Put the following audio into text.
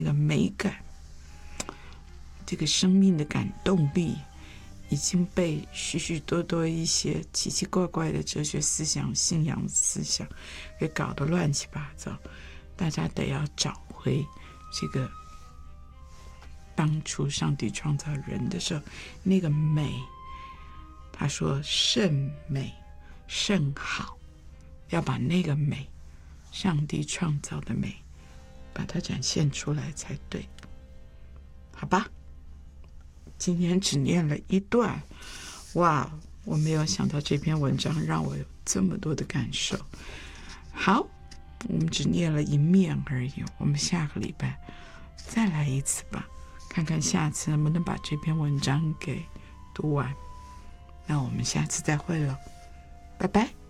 那个美感，这个生命的感动力已经被许许多多一些奇奇怪怪的哲学思想、信仰思想给搞得乱七八糟。大家得要找回这个当初上帝创造人的时候那个美。他说甚美甚好，要把那个美，上帝创造的美，把它展现出来才对，好吧？今天只念了一段，哇，我没有想到这篇文章让我有这么多的感受。好，我们只念了一面而已，我们下个礼拜再来一次吧，看看下次能不能把这篇文章给读完。那我们下次再会了，拜拜。